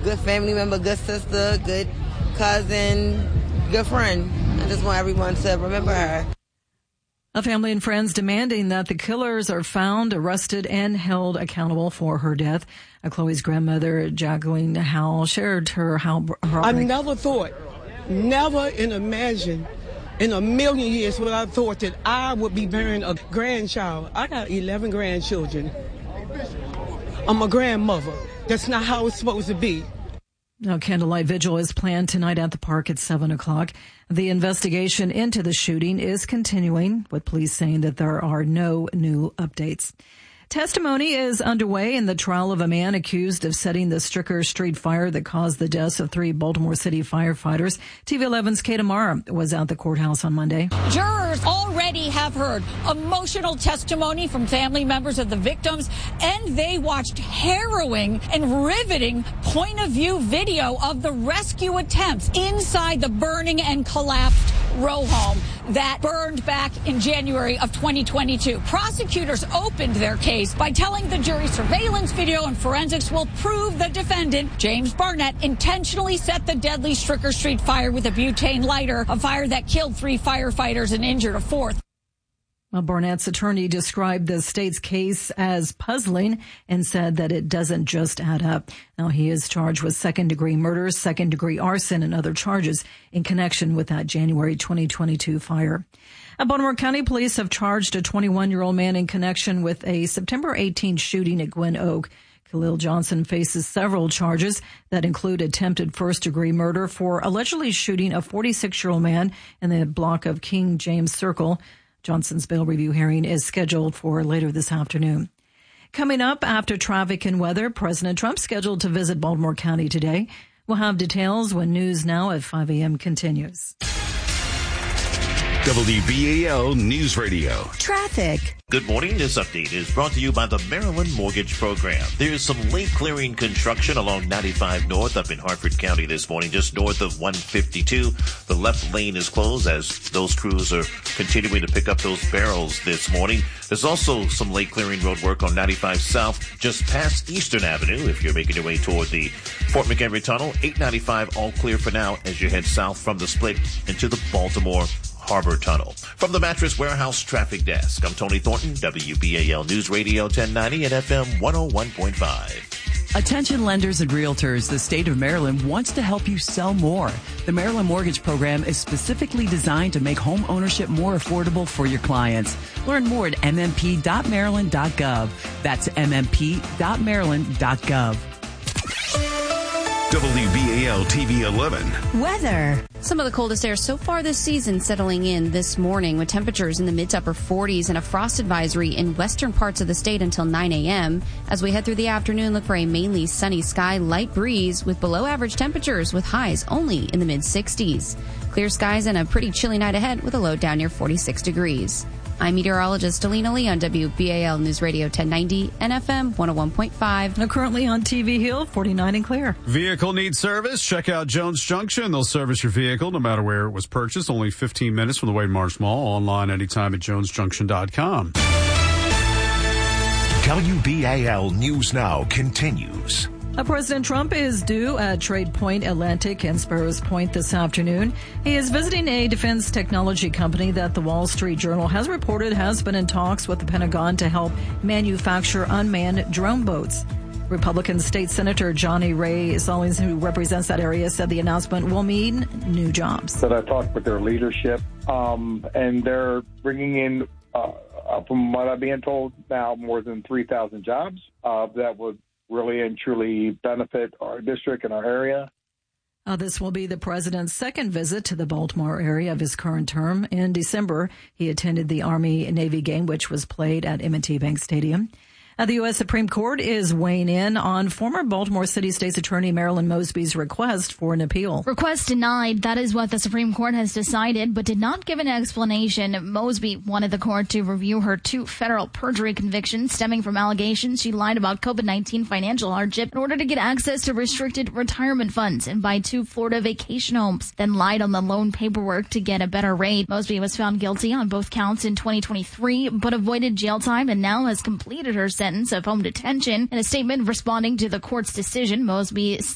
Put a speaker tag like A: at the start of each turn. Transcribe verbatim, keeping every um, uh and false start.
A: good family member, good sister, good cousin, good friend. I just want everyone to remember her.
B: A family and friends demanding that the killers are found, arrested, and held accountable for her death. Uh, Chloe's grandmother, Jacqueline Howell, shared her how. Her
C: I never thought, never in imagine, in a million years would I thought that I would be bearing a grandchild. I got eleven grandchildren. I'm a grandmother. That's not how it's supposed to be.
B: Now, candlelight vigil is planned tonight at the park at seven o'clock. The investigation into the shooting is continuing, with police saying that there are no new updates. Testimony is underway in the trial of a man accused of setting the Stricker Street fire that caused the deaths of three Baltimore City firefighters. T V eleven's Kate Amara was at the courthouse on Monday.
D: Jurors already have heard emotional testimony from family members of the victims, and they watched harrowing and riveting point-of-view video of the rescue attempts inside the burning and collapsed row home that burned back in January of twenty twenty-two. Prosecutors opened their case by telling the jury surveillance video and forensics will prove the defendant, James Barnett, intentionally set the deadly Stricker Street fire with a butane lighter, a fire that killed three firefighters and injured a fourth.
B: Well, Barnett's attorney described the state's case as puzzling and said that it doesn't just add up. Now, he is charged with second-degree murder, second-degree arson, and other charges in connection with that January twenty twenty-two fire. Baltimore County Police have charged a twenty-one-year-old man in connection with a September eighteenth shooting at Gwen Oak. Khalil Johnson faces several charges that include attempted first-degree murder for allegedly shooting a forty-six-year-old man in the block of King James Circle. Johnson's bail review hearing is scheduled for later this afternoon. Coming up after traffic and weather, President Trump scheduled to visit Baltimore County today. We'll have details when News Now at five a.m. continues.
E: W B A L News Radio.
F: Traffic.
G: Good morning. This update is brought to you by the Maryland Mortgage Program. There's some late clearing construction along ninety-five North up in Hartford County this morning, just north of one fifty-two. The left lane is closed as those crews are continuing to pick up those barrels this morning. There's also some late clearing road work on ninety-five South just past Eastern Avenue if you're making your way toward the Fort McHenry Tunnel. eight ninety-five all clear for now as you head south from the split into the Baltimore Harbor Tunnel. From the Mattress Warehouse Traffic Desk, I'm Tony Thornton, W B A L News Radio ten ninety and F M one oh one point five.
H: Attention lenders and realtors, the state of Maryland wants to help you sell more. The Maryland Mortgage Program is specifically designed to make home ownership more affordable for your clients. Learn more at m m p dot maryland dot gov. That's m m p dot maryland dot gov.
E: W B A L T V eleven.
F: Weather.
I: Some of the coldest air so far this season settling in this morning with temperatures in the mid to upper forties and a frost advisory in western parts of the state until nine a.m. As we head through the afternoon, look for a mainly sunny sky, light breeze with below average temperatures with highs only in the mid sixties. Clear skies and a pretty chilly night ahead with a low down near forty-six degrees. I'm meteorologist Alina Lee on W B A L News Radio ten ninety and F M one oh one point five.
B: Now currently on T V Hill, forty-nine and clear.
J: Vehicle needs service? Check out Jones Junction. They'll service your vehicle no matter where it was purchased. Only fifteen minutes from the Wade Marsh Mall. Online anytime at jones junction dot com.
E: W B A L News Now continues.
B: Uh, President Trump is due at Trade Point Atlantic and Sparrows Point this afternoon. He is visiting a defense technology company that the Wall Street Journal has reported has been in talks with the Pentagon to help manufacture unmanned drone boats. Republican State Senator Johnny Ray Stallings, who represents that area, said the announcement will mean new jobs.
K: That I talked with their leadership, um, and they're bringing in, uh, from what I'm being told now, more than three thousand jobs uh, that would really and truly benefit our district and our area.
B: Uh, this will be the president's second visit to the Baltimore area of his current term. In December, he attended the Army-Navy game, which was played at M and T Bank Stadium. Uh, the U S Supreme Court is weighing in on former Baltimore City State's Attorney Marilyn Mosby's request for an appeal.
L: Request denied. That is what the Supreme Court has decided, but did not give an explanation. Mosby wanted the court to review her two federal perjury convictions stemming from allegations she lied about COVID nineteen financial hardship in order to get access to restricted retirement funds and buy two Florida vacation homes, then lied on the loan paperwork to get a better rate. Mosby was found guilty on both counts in twenty twenty-three, but avoided jail time and now has completed her sentence of home detention. In a statement responding to the court's decision, Mosby